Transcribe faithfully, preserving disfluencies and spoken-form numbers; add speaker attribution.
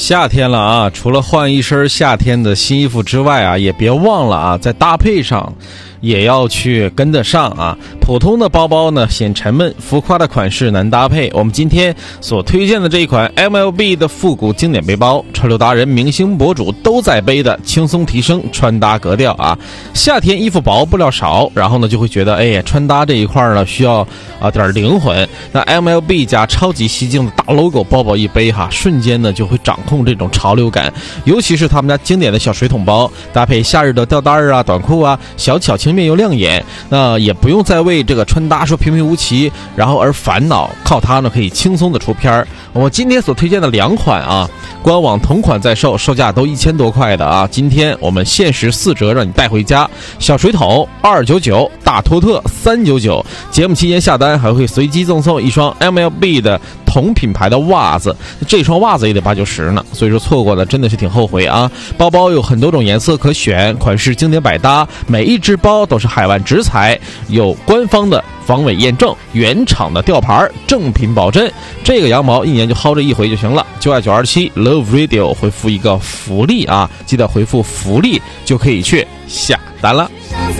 Speaker 1: 夏天了啊，除了换一身夏天的新衣服之外啊，也别忘了啊，在搭配上也要去跟得上啊。普通的包包呢显沉闷，浮夸的款式难搭配。我们今天所推荐的这一款 M L B 的复古经典背包，潮流达人、明星博主都在背的，轻松提升穿搭格调啊。夏天衣服薄布料少，然后呢就会觉得哎呀，穿搭这一块呢需要啊点灵魂。那 M L B 加超级吸睛的大 logo 包包一背哈，瞬间呢就会掌控这种潮流感。尤其是他们家经典的小水桶包，搭配夏日的吊带啊、短裤啊，小巧轻便又亮眼。那也不用再为这个穿搭说平平无奇，然后而烦恼，靠它呢可以轻松的出片儿。我今天所推荐的两款啊，官网同款在售，售价都一千多块的啊，今天我们限时四折让你带回家。小水桶二九九，大托特三九九，节目期间下单还会随机赠送一双 M L B 的同品牌的袜子，这双袜子也得八九十呢，所以说错过了真的是挺后悔啊。包包有很多种颜色可选，款式经典百搭，每一只包都是海外直采，有官方的防伪验证，原厂的吊牌，正品保真。这个羊毛一年就薅这一回就行了。九二九二七 Love Radio 回复一个福利啊，记得回复福利就可以去下单了。